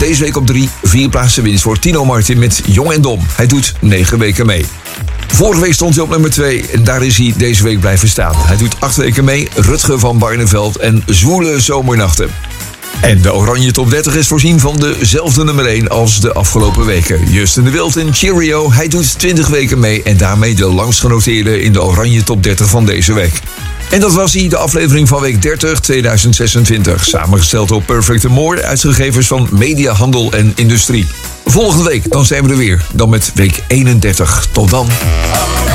Deze week op 3, 4 plaatsen winst voor Tino Martin met Jong en Dom. Hij doet 9 weken mee. Vorige week stond hij op nummer 2 en daar is hij deze week blijven staan. Hij doet 8 weken mee, Rutger van Barneveld en Zwoele Zomernachten. En de Oranje Top 30 is voorzien van dezelfde nummer 1 als de afgelopen weken. Justin de Wild en Cheerio, hij doet 20 weken mee en daarmee de langst genoteerde in de Oranje Top 30 van deze week. En dat was hij, de aflevering van week 30 2026. Samengesteld door Perfect & More, uitgevers van Media, Handel en Industrie. Volgende week dan zijn we er weer, dan met week 31. Tot dan.